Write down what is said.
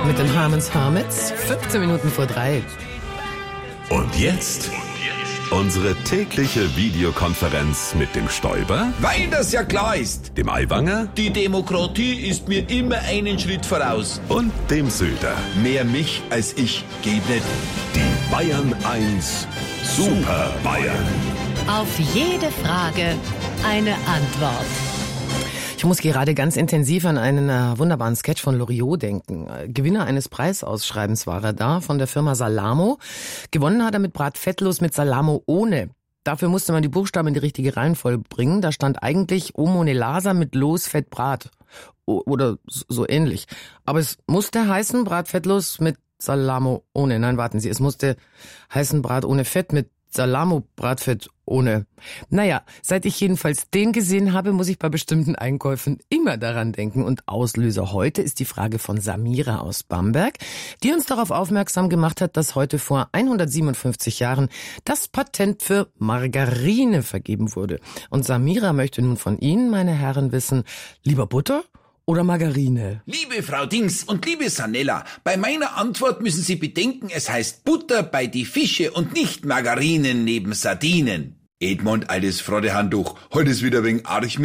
Mit den Harmons Hermits, 15 Minuten vor 3. Und jetzt unsere tägliche Videokonferenz mit dem Stoiber, Weil das ja klar ist. dem Aiwanger Die Demokratie ist mir immer einen Schritt voraus. und dem Söder. Mehr mich als ich geht nicht. Die Bayern 1 Super Bayern. Auf jede Frage eine Antwort. Ich muss gerade ganz intensiv an einen wunderbaren Sketch von Loriot denken. Gewinner eines Preisausschreibens war er da von der Firma Salamo. Gewonnen hat er mit Bratfettlos mit Salamo ohne. Dafür musste man die Buchstaben in die richtige Reihenfolge bringen. Da stand eigentlich Omonelasa mit Los Fett Brat. Oder so ähnlich. Aber es musste heißen Bratfettlos mit Salamo ohne. Nein, warten Sie, es musste heißen Brat ohne Fett mit Salamo-Bratfett ohne. Naja, seit ich jedenfalls den gesehen habe, muss ich bei bestimmten Einkäufen immer daran denken. Und Auslöser heute ist die Frage von Samira aus Bamberg, die uns darauf aufmerksam gemacht hat, dass heute vor 157 Jahren das Patent für Margarine vergeben wurde. Und Samira möchte nun von Ihnen, meine Herren, wissen, lieber Butter oder Margarine? Liebe Frau Dings und liebe Sanella, bei meiner Antwort müssen Sie bedenken, es heißt Butter bei die Fische und nicht Margarinen neben Sardinen. Edmund, altes Frodehandtuch, heute ist wieder wegen Arch